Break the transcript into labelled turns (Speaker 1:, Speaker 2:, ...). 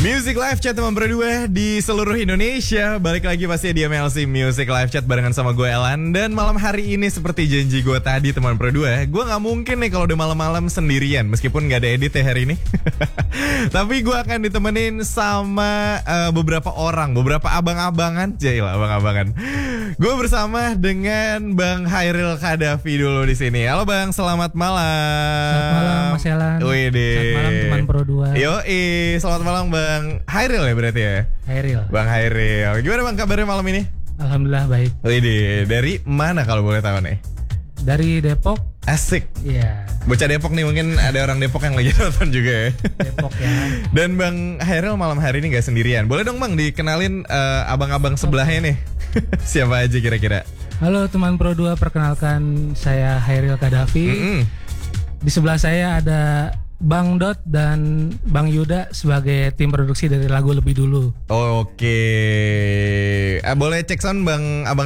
Speaker 1: Music Live Chat teman berdua di seluruh Indonesia. Balik lagi pasti di MLC Music Live Chat barengan sama gue Elan. Dan malam hari ini seperti janji gue tadi teman berdua, gue gak mungkin nih kalau udah malam-malam sendirian. Meskipun gak ada edit ya hari ini. Tapi gue akan ditemenin sama beberapa orang, beberapa abang-abangan. Jailah abang-abangan. Gue bersama dengan Bang Hairil Kadafi dulu di sini. Halo Bang, selamat malam.
Speaker 2: Selamat malam Mas Elan. Selamat malam teman Pro 2.
Speaker 1: Yoi, selamat malam Bang Hairil ya berarti ya?
Speaker 2: Hairil.
Speaker 1: Bang Hairil. Gimana Bang kabarnya malam ini?
Speaker 2: Alhamdulillah baik.
Speaker 1: Widih, dari mana kalau boleh tahu nih?
Speaker 2: Dari Depok.
Speaker 1: Asik.
Speaker 2: Iya.
Speaker 1: Bocah Depok nih, mungkin ada orang Depok yang lagi nonton juga ya.
Speaker 2: Depok ya.
Speaker 1: Dan Bang Hairil malam hari ini gak sendirian. Boleh dong Bang dikenalin abang-abang sebelahnya nih. Siapa aja kira-kira?
Speaker 2: Halo teman Pro 2, perkenalkan saya Hairil Kadafi. Di sebelah saya ada Bang Dot dan Bang Yuda sebagai tim produksi dari lagu Lebih Dulu.
Speaker 1: Oke. Boleh cek sound Bang Abang